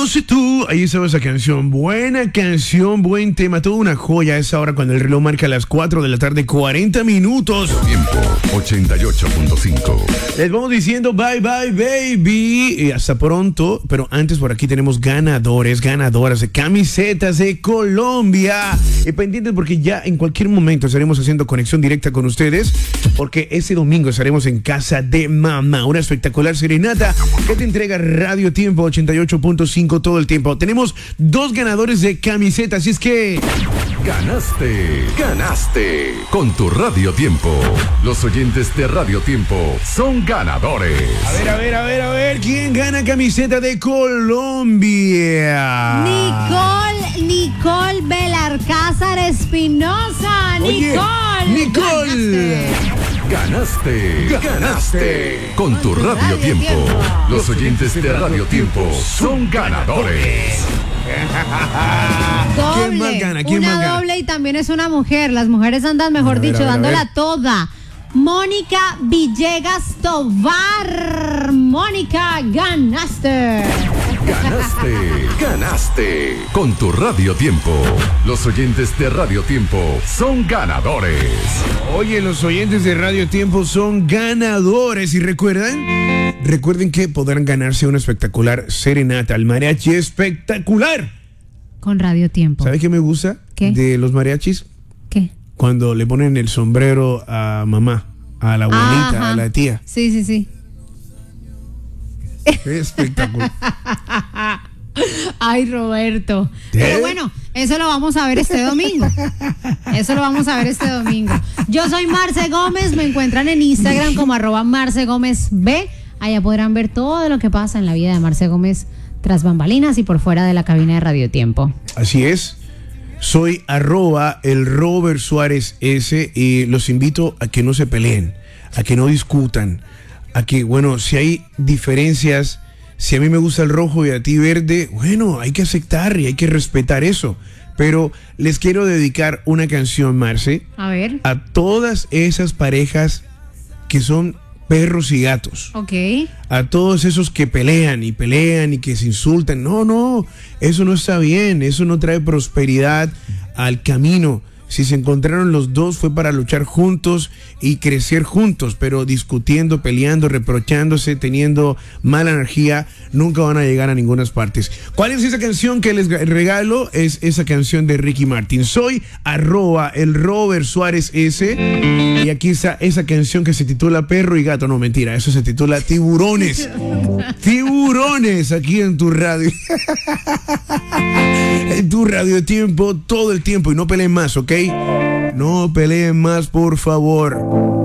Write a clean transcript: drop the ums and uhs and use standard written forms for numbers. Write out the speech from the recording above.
No sé tú, ahí estaba esa canción, buena canción, buen tema, toda una joya a esa hora cuando el reloj marca las 4 de la tarde, 40 minutos. Tiempo 88.5. Les vamos diciendo bye bye baby y hasta pronto, pero antes por aquí tenemos ganadoras de camisetas de Colombia. Y pendientes porque ya en cualquier momento estaremos haciendo conexión directa con ustedes, porque ese domingo estaremos en Casa de Mamá, una espectacular serenata que te entrega Radio Tiempo 88.5 todo el tiempo. Tenemos 2 ganadores de camisetas, así es que... Ganaste con tu Radio Tiempo. Los oyentes de Radio Tiempo son ganadores. A ver, ¿quién gana camiseta de Colombia? Nicole Belarcázar Espinosa. Oye, Nicole. Ganaste con tu Radio Tiempo. Los oyentes de Radio Tiempo son ganadores. ¿Quién más gana? Doble y también es una mujer. Las mujeres andan, mejor dicho, dándola toda. Mónica Villegas Tovar. Mónica, ganaste con tu Radio Tiempo. Los oyentes de Radio Tiempo son ganadores. Oye, los oyentes de Radio Tiempo son ganadores. ¿Y recuerden que podrán ganarse una espectacular serenata al mariachi espectacular con Radio Tiempo? ¿Sabe qué me gusta? ¿Qué? De los mariachis. ¿Qué? Cuando le ponen el sombrero a mamá, a la abuelita, ajá, a la tía. Sí. Qué espectacular. Ay, Roberto. Pero bueno, eso lo vamos a ver este domingo. Yo soy Marce Gómez. Me encuentran en Instagram como @MarceGómezB. Allá podrán ver todo lo que pasa en la vida de Marce Gómez tras bambalinas y por fuera de la cabina de Radio Tiempo. Así es. Soy @el Robert Suárez S y los invito a que no se peleen, a que no discutan, a que, bueno, si hay diferencias, si a mí me gusta el rojo y a ti verde, bueno, hay que aceptar y hay que respetar eso. Pero les quiero dedicar una canción, Marce, a ver, a todas esas parejas que son perros y gatos. Ok. A todos esos que pelean y que se insultan. No, eso no está bien, eso no trae prosperidad al camino. Si se encontraron los dos fue para luchar juntos y crecer juntos, pero discutiendo, peleando, reprochándose, teniendo mala energía, nunca van a llegar a ninguna partes. ¿Cuál es esa canción que les regalo? Es esa canción de Ricky Martin. Soy @el Robert Suárez S y aquí está esa canción que se titula Perro y Gato. No, mentira, eso se titula Tiburones. Tiburones aquí en tu radio. En tu Radio Tiempo todo el tiempo y no peleen más, ¿ok? No peleen más, por favor.